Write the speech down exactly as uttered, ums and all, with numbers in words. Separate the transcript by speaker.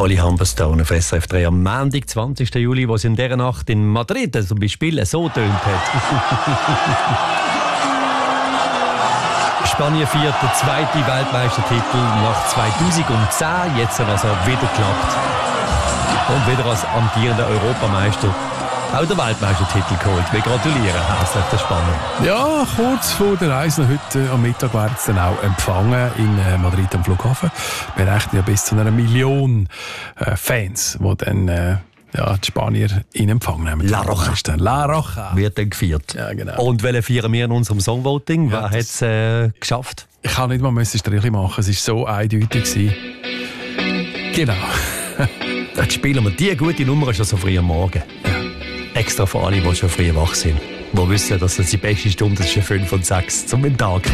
Speaker 1: Holly Humberstone auf S R F drei am Montag, zwanzigsten Juli, wo es in dieser Nacht in Madrid zum Beispiel so tönt hat. Spanien feiert den zweiten Weltmeistertitel nach zweitausendzehn, jetzt hat also wieder geklappt. Und wieder als amtierender Europameister auch den Weltmeistertitel geholt. Wir gratulieren herzlich, das ist spannend.
Speaker 2: Ja, kurz vor der Reise, heute am Mittag werden sie dann auch empfangen in äh, Madrid am Flughafen. Wir rechnen ja bis zu einer Million äh, Fans, die dann äh, ja, die Spanier in Empfang nehmen.
Speaker 1: La Roja.
Speaker 2: La Roja.
Speaker 1: Wird dann gefeiert.
Speaker 2: Ja, genau.
Speaker 1: Und welche feiern wir in unserem Songvoting?
Speaker 2: Ja,
Speaker 1: Wer hat es äh, geschafft?
Speaker 2: Ich kann nicht mal ein Strichchen machen, es war so eindeutig gewesen. Genau.
Speaker 1: Jetzt spielen wir die gute Nummer schon so früh am Morgen.
Speaker 2: Ja.
Speaker 1: Extra für alle, die schon früh wach sind. Die wissen, dass das die beste Stunde ist, fünf und sechs zum Tag.